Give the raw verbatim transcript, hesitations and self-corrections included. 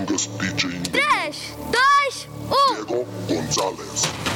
Chungas D J. três, dois, um. Diego Gonzalez.